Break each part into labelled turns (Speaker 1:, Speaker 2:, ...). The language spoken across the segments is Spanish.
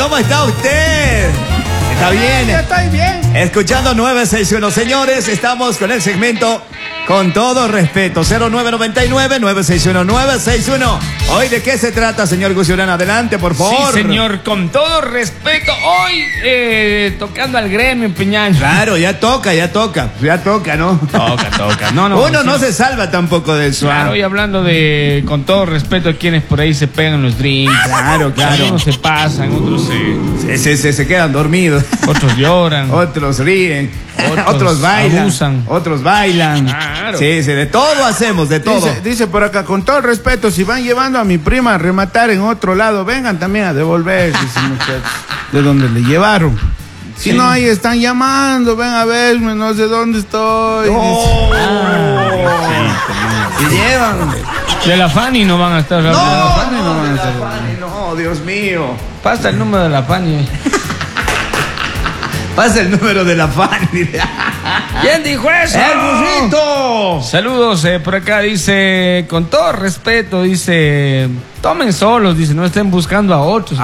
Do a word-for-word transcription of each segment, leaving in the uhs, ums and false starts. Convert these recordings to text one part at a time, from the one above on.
Speaker 1: ¿cómo está usted? ¿Está bien?
Speaker 2: Yo estoy bien.
Speaker 1: Escuchando nueve seis uno. Señores, estamos con el segmento Con Todo Respeto. cero nueve nueve nueve, nueve seis uno, nueve seis uno. Hoy, ¿de qué se trata, señor Gusiurán? Adelante, por favor.
Speaker 3: Sí, señor, con todo respeto. Hoy, eh, tocando al gremio, Peñaño.
Speaker 1: Claro, ya toca, ya toca. Ya toca, ¿no?
Speaker 3: Toca, toca. No, no.
Speaker 1: Uno
Speaker 3: sí.
Speaker 1: no se salva tampoco de eso.
Speaker 3: Claro, y hablando de, con todo respeto, a quienes por ahí se pegan los drinks.
Speaker 1: Claro, claro.
Speaker 3: Algunos se pasan, otros se...
Speaker 1: Se, se, se, se quedan dormidos.
Speaker 3: Otros lloran.
Speaker 1: Otros ríen.
Speaker 3: Otros
Speaker 1: Otros bailan.
Speaker 3: abusan.
Speaker 1: Otros bailan.
Speaker 3: Claro.
Speaker 1: Sí, sí, de todo hacemos, de todo.
Speaker 2: Dice, dice por acá, con todo el respeto, si van llevando a mi prima a rematar en otro lado, vengan también a devolver, dice muchachos, de donde le llevaron. Si
Speaker 3: Sí.
Speaker 2: no, ahí están llamando, ven a verme, no sé dónde estoy.
Speaker 1: Oh.
Speaker 3: Ah,
Speaker 1: Y llevan.
Speaker 3: de la Fanny no van a estar
Speaker 1: No,
Speaker 3: hablando.
Speaker 1: no,
Speaker 2: Fanny no van a
Speaker 1: de la
Speaker 2: hacer.
Speaker 1: Fanny, no, Dios mío.
Speaker 3: Pasa el número de la Fanny.
Speaker 1: Pasa el número de la Fanny.
Speaker 3: ¿Quién dijo eso?
Speaker 1: ¡El burrito!
Speaker 3: Saludos, eh, por acá dice, con todo respeto, dice, tomen solos, dice, no estén buscando a otros.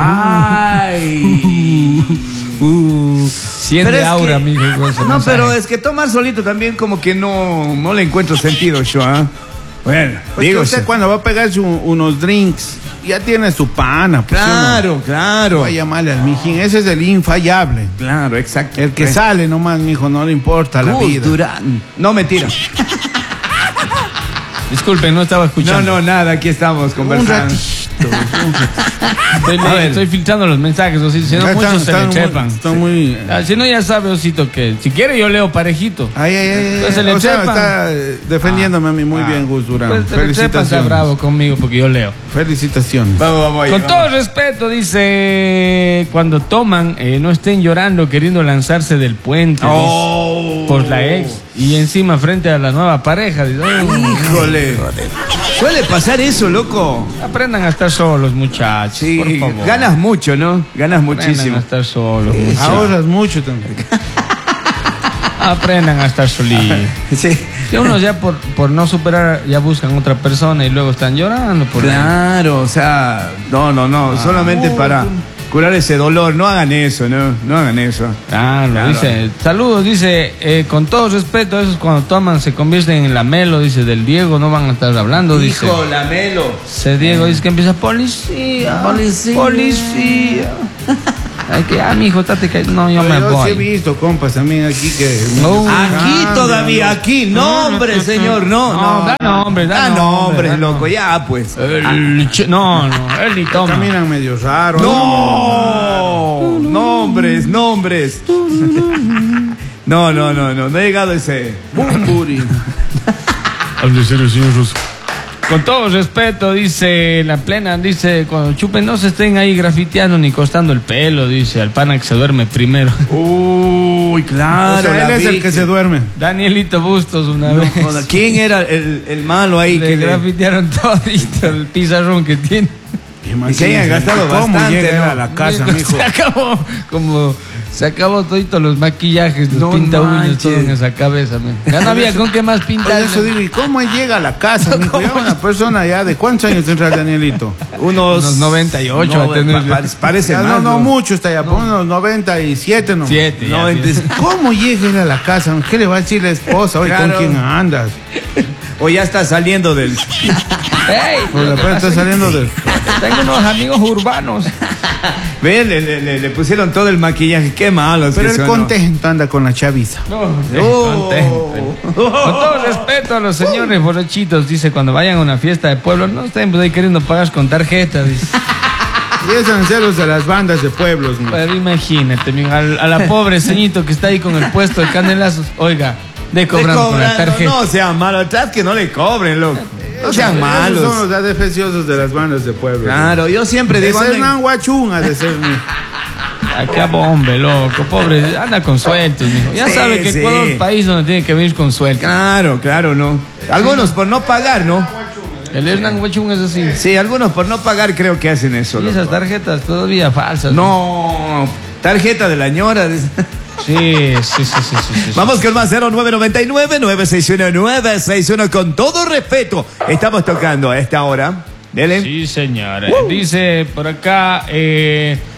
Speaker 1: Ay.
Speaker 3: Uh, siente
Speaker 1: Pero es
Speaker 3: aura,
Speaker 1: que-
Speaker 3: amigo. con ese
Speaker 1: No,
Speaker 3: mensaje.
Speaker 1: pero es que tomar solito también como que no, no le encuentro sentido yo, ¿ah? Bueno,
Speaker 2: Pues
Speaker 1: digo
Speaker 2: que usted
Speaker 1: yo.
Speaker 2: cuando va a pegarse un- unos drinks, ya tiene su pana. Pues,
Speaker 1: Claro,
Speaker 2: uno
Speaker 1: claro.
Speaker 2: va a llamarle al mijín, ese es el infallable.
Speaker 1: Claro, exacto.
Speaker 2: El que
Speaker 1: Eh,
Speaker 2: sale nomás, mijo, no le importa la
Speaker 1: Gus
Speaker 2: vida.
Speaker 1: Durán. No, mentira.
Speaker 3: Disculpen, no estaba
Speaker 1: No,
Speaker 3: escuchando.
Speaker 1: no, nada, aquí estamos
Speaker 2: Un
Speaker 1: conversando.
Speaker 2: ratito.
Speaker 3: Estoy,
Speaker 1: A ver.
Speaker 3: estoy filtrando los mensajes, Osito, si no
Speaker 2: Ya
Speaker 3: muchos
Speaker 2: están-
Speaker 3: se le
Speaker 2: están muy-
Speaker 3: chepan.
Speaker 2: están muy-
Speaker 3: Ah, si no, ya sabe, Osito, que si quiere yo leo parejito.
Speaker 2: Ay, ay, ay.
Speaker 3: Pues se le
Speaker 2: o sea,
Speaker 3: chepan.
Speaker 2: está eh, defendiéndome a mí muy
Speaker 1: Ah.
Speaker 2: bien, Gus Durán.
Speaker 3: Pues se le chepan, está
Speaker 2: Felicitaciones.
Speaker 3: bravo conmigo porque yo leo.
Speaker 2: Felicitaciones.
Speaker 1: Vamos, vamos. ahí,
Speaker 3: Con
Speaker 1: vamos.
Speaker 3: todo respeto, dice, cuando toman, eh, no estén llorando queriendo lanzarse del puente
Speaker 1: Oh.
Speaker 3: dice, por la ex y encima frente a la nueva pareja. Dice, "Ay,
Speaker 1: Híjole. Suele pasar eso, loco.
Speaker 3: aprendan a estar solos, muchachos,
Speaker 1: Sí,
Speaker 3: por favor.
Speaker 1: ganas mucho, ¿no? Ganas
Speaker 3: Aprendan
Speaker 1: muchísimo.
Speaker 3: a estar solos, muchachos.
Speaker 2: Ahorras mucho también.
Speaker 3: Aprendan a estar solitos.
Speaker 1: Sí.
Speaker 3: Si unos ya por, por no superar ya buscan otra persona y luego están llorando por ahí.
Speaker 1: Claro, o sea, no, no, no, solamente para curar ese dolor. No hagan eso, no, no hagan eso.
Speaker 3: Claro,
Speaker 1: Claro.
Speaker 3: dice, saludos, dice, eh, con todo respeto, esos cuando toman se convierten en la Melo, dice, del Diego, no van a estar hablando, dice.
Speaker 1: Hijo, la Melo.
Speaker 3: Se Diego dice que empieza policía,
Speaker 1: Policía.
Speaker 3: policía. Ay, que, ah, mi hijo, estate que no, yo me
Speaker 2: Yo sí he
Speaker 3: voy.
Speaker 2: visto compas también aquí que...
Speaker 3: No.
Speaker 1: Aquí
Speaker 2: Ah,
Speaker 1: todavía,
Speaker 2: no.
Speaker 1: aquí, nombre, señor, no,
Speaker 3: No,
Speaker 1: no.
Speaker 3: da nombre, da
Speaker 1: Da
Speaker 3: nombre,
Speaker 1: nombre,
Speaker 3: da
Speaker 1: loco,
Speaker 3: nombre.
Speaker 1: ya, pues.
Speaker 3: El che- no, no, él ni toma.
Speaker 2: Caminan medio raro.
Speaker 1: No, nombres, nombres. No, no, no, no, no he llegado a ese.
Speaker 2: Bumburi.
Speaker 3: Hable serio, señor Russo. Con todo respeto, dice la plena, dice, cuando chupen no se estén ahí grafiteando ni costando el pelo, dice, al pana que se duerme primero.
Speaker 1: Uy, claro.
Speaker 2: O sea,
Speaker 1: la
Speaker 2: él es el
Speaker 1: vi.
Speaker 2: que se duerme.
Speaker 3: Danielito Bustos una vez.
Speaker 1: Joda, ¿quién era el, el malo ahí
Speaker 3: Le
Speaker 1: que le...
Speaker 3: grafitearon todito el pizarrón que tiene.
Speaker 1: Y se hayan gastado
Speaker 2: ¿Cómo
Speaker 1: bastante,
Speaker 2: llega
Speaker 1: ¿no?
Speaker 2: a la casa,
Speaker 3: Mijo,
Speaker 2: mijo?
Speaker 3: Se acabó, como, se acabó todito los maquillajes, los
Speaker 1: No
Speaker 3: pinta uñas,
Speaker 1: manches.
Speaker 3: todo en esa cabeza, man. Ya no había con qué más
Speaker 2: Por
Speaker 3: pintar.
Speaker 2: eso digo, ¿y cómo llega a la casa, mijo? Ya una persona ya de ¿cuántos años tendrá el Danielito?
Speaker 1: Unos...
Speaker 3: Unos noventa y ocho va a tener.
Speaker 1: pa- pa- parece
Speaker 2: Ya
Speaker 1: más,
Speaker 2: no, no mucho está ya, por unos noventa y siete no.
Speaker 3: Siete, ya,
Speaker 1: noventa y-
Speaker 3: fíjate.
Speaker 2: ¿Cómo llega él a la casa? ¿Qué le va a decir la esposa? Oye,
Speaker 1: Claro.
Speaker 2: ¿con quién andas?
Speaker 1: O ya está saliendo del...
Speaker 3: Ey,
Speaker 2: Pues la pena está saliendo del...
Speaker 3: tengo unos amigos urbanos.
Speaker 1: Ve, le, le- le- le pusieron todo el maquillaje. Qué malos
Speaker 2: Pero
Speaker 1: que
Speaker 2: el
Speaker 1: son, ¿no?
Speaker 2: contento anda con la chaviza.
Speaker 3: No,
Speaker 1: Oh.
Speaker 3: contento. Con todo respeto a los señores borrachitos, dice, cuando vayan a una fiesta de pueblo, no estén pues, ahí queriendo pagar con tarjeta, dice.
Speaker 2: Y esos son celos de las bandas de pueblos, ¿no?
Speaker 3: Pero imagínate, mijo, al- a, la pobre ceñito que está ahí con el puesto de canelazos, oiga, de
Speaker 1: Le
Speaker 3: cobrando con la
Speaker 1: cobran,
Speaker 3: tarjeta.
Speaker 1: no, no sean malos, atrás que no le cobren, loco. No sean
Speaker 2: Esos
Speaker 1: malos.
Speaker 2: son los adefesiosos de las bandas de pueblo.
Speaker 1: Claro, yo siempre
Speaker 2: De
Speaker 1: digo...
Speaker 2: ser
Speaker 1: anden-
Speaker 2: nan guachún, ha de ser. mi-
Speaker 3: Acá bombe, loco, pobre, anda con sueltos, mijo. Ya
Speaker 1: Sí,
Speaker 3: sabe que
Speaker 1: sí.
Speaker 3: Ecuador es un país donde tiene que venir con sueltos.
Speaker 1: Claro, claro, no. Algunos por no pagar, ¿no?
Speaker 3: El Hernán Huachún es así.
Speaker 1: Sí, algunos por no pagar creo que hacen eso.
Speaker 3: Y
Speaker 1: loco.
Speaker 3: esas tarjetas todavía falsas.
Speaker 1: No, tarjeta de la ñora.
Speaker 3: Sí, sí, sí, sí, sí, sí.
Speaker 1: Vamos con más cero nueve nueve nueve, nueve seis uno, nueve seis uno. Con todo respeto, estamos tocando a esta hora. Dele.
Speaker 3: Sí, señora. Dice por acá, eh,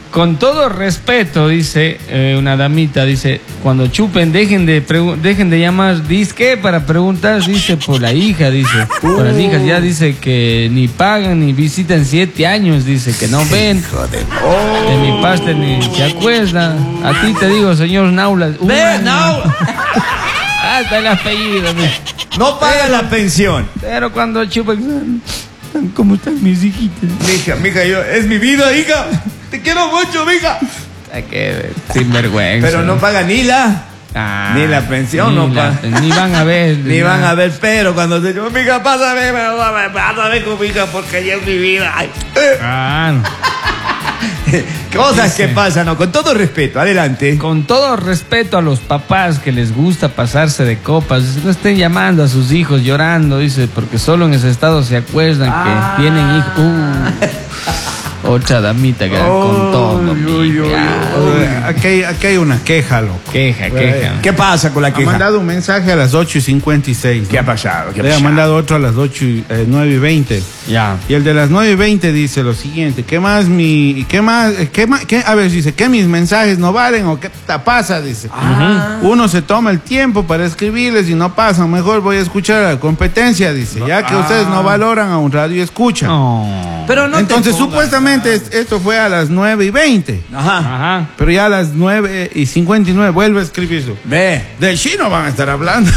Speaker 3: Con todo respeto, dice eh, una damita, dice, cuando chupen, dejen de dejen de llamar, dice que para preguntar, dice, por la hija, dice, por las hijas, ya dice que ni pagan ni visitan siete años, dice, que no ven, de mi parte ni se acuerdan. A ti te digo, señor Naula. Uh,
Speaker 1: Ve, no.
Speaker 3: Hasta el apellido, mi.
Speaker 1: No paga la pensión.
Speaker 3: Pero cuando chupan, ¿cómo están mis hijitas?
Speaker 1: Mija, mija, yo, es mi vida, hija. Te quiero mucho, mija.
Speaker 3: Ay, qué sinvergüenza.
Speaker 1: Pero no paga ni la,
Speaker 3: Ah,
Speaker 1: ni la pensión,
Speaker 3: ni
Speaker 1: no
Speaker 3: la-
Speaker 1: paga.
Speaker 3: Ni van a ver.
Speaker 1: Ni van
Speaker 3: nada.
Speaker 1: a ver, pero cuando se yo, mija, pásame, pásame con mi hija porque ya es mi vida. Ay.
Speaker 3: Ah, no.
Speaker 1: Cosas
Speaker 3: Dice.
Speaker 1: que pasan, ¿no? Con todo respeto, adelante.
Speaker 3: Con todo respeto a los papás que les gusta pasarse de copas, no estén llamando a sus hijos llorando, dice, porque solo en ese estado se acuerdan
Speaker 1: Ah.
Speaker 3: que tienen hijos. Uh, otra damita que con todo.
Speaker 1: uy, uy,
Speaker 3: Ya,
Speaker 2: Eh, Aquí, hay- aquí hay una queja, loco.
Speaker 3: Queja, queja.
Speaker 1: ¿Qué pasa con la
Speaker 2: Ha
Speaker 1: queja?
Speaker 2: mandado un mensaje a las ocho y cincuenta y seis.
Speaker 1: ¿Qué ha pasado? ¿Qué ha
Speaker 2: Le ha
Speaker 1: pasado?
Speaker 2: mandado otro a las ocho y, eh, nueve y veinte.
Speaker 3: Ya.
Speaker 2: Y el de las nueve y veinte dice lo siguiente: ¿Qué más mi. ¿Qué más? ¿Qué más? Qué, a ver, dice: ¿qué mis mensajes no valen o qué te pasa? Dice.
Speaker 1: Ah.
Speaker 2: Uno se toma el tiempo para escribirles y no pasan. Mejor voy a escuchar a la competencia, dice. Ya que
Speaker 1: Ah.
Speaker 2: ustedes no valoran a un radio escucha.
Speaker 3: No.
Speaker 1: Pero no te
Speaker 2: Entonces,
Speaker 1: pongas
Speaker 2: supuestamente es- esto fue a las nueve y veinte.
Speaker 1: Ajá.
Speaker 3: Ajá.
Speaker 2: Pero ya a las nueve y cincuenta y nueve vuelve a escribir eso.
Speaker 1: Ve.
Speaker 2: Del chino van a estar hablando.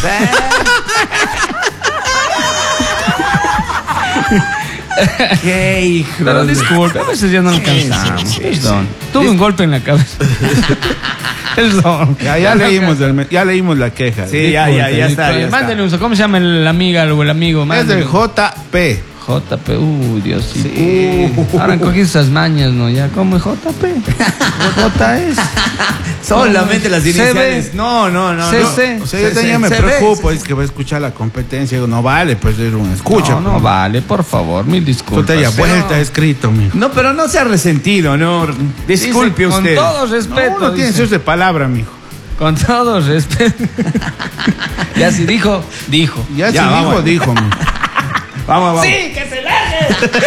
Speaker 1: Qué hijo.
Speaker 3: Pero
Speaker 1: de-
Speaker 3: disculpe, a veces ya no alcanzamos.
Speaker 1: sí, sí,
Speaker 3: Perdón.
Speaker 1: sí.
Speaker 3: Tuve un golpe en la cabeza. Perdón.
Speaker 2: Ya, ya leímos el me- ya leímos la queja.
Speaker 1: Sí, ya, ya, ya está. ya está.
Speaker 3: Mándale un, ¿cómo se llama la amiga o el amigo?
Speaker 2: Es
Speaker 3: Mándale
Speaker 2: del
Speaker 3: un-
Speaker 2: J P.
Speaker 3: J P, uy, Dios sí.
Speaker 2: Sí.
Speaker 3: Ahora han cogido esas mañas, ¿no? Ya, ¿cómo es J P? J S.
Speaker 1: Solamente las
Speaker 3: C B.
Speaker 1: iniciales. No, no, no.
Speaker 3: C
Speaker 1: no.
Speaker 3: C.
Speaker 2: O sea, yo
Speaker 1: Se-
Speaker 2: también
Speaker 1: se-
Speaker 2: me
Speaker 1: se ve,
Speaker 2: preocupo, es que va a escuchar la competencia. Digo, no vale, pues es un escucha.
Speaker 3: No, no vale, por favor, mil disculpas.
Speaker 2: Tú te hayas
Speaker 1: pero-
Speaker 2: vuelta escrito, mijo.
Speaker 1: No, pero no sea resentido, no. Disculpe
Speaker 3: Dice,
Speaker 1: usted.
Speaker 3: Con todo
Speaker 2: No,
Speaker 3: respeto.
Speaker 2: uno tiene
Speaker 3: dice.
Speaker 2: que ser de palabra, mijo.
Speaker 3: Con todo respeto. Ya si dijo, dijo.
Speaker 2: Ya,
Speaker 1: Ya,
Speaker 2: si
Speaker 1: vamos.
Speaker 2: dijo, dijo, mijo.
Speaker 1: Vamos, vamos.
Speaker 3: Sí, que se largue.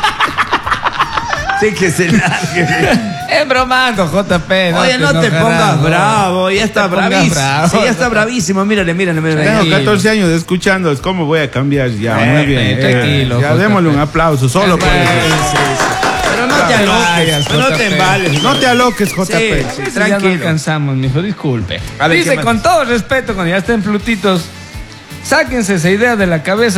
Speaker 1: Sí, que se largue.
Speaker 3: Es bromando, J P.
Speaker 1: Oye, no te
Speaker 3: enojarás,
Speaker 1: pongas
Speaker 3: no.
Speaker 1: bravo, ya está
Speaker 3: te pongas
Speaker 1: bravísimo.
Speaker 3: bravo.
Speaker 1: Sí, ya está bravísimo. Mírale, mírale, mírale.
Speaker 2: Tengo
Speaker 3: Tranquilo.
Speaker 2: catorce años escuchando, ¿cómo voy a cambiar ya?
Speaker 1: Eh,
Speaker 2: Muy bien.
Speaker 3: eh, tranquilo,
Speaker 2: Ya
Speaker 3: J P.
Speaker 2: démosle un aplauso, solo por
Speaker 1: Sí,
Speaker 2: eso.
Speaker 1: sí, sí. Pero no te
Speaker 3: Vayas,
Speaker 1: aloques, no
Speaker 3: J P.
Speaker 1: te embales.
Speaker 2: No te aloques, J P.
Speaker 1: Sí,
Speaker 3: Eso ya no
Speaker 1: tranquilo.
Speaker 3: alcanzamos, mijo, disculpe.
Speaker 1: A ver, ¿qué
Speaker 3: Dice,
Speaker 1: más?
Speaker 3: con todo respeto, cuando ya estén flutitos, sáquense esa idea de la cabeza.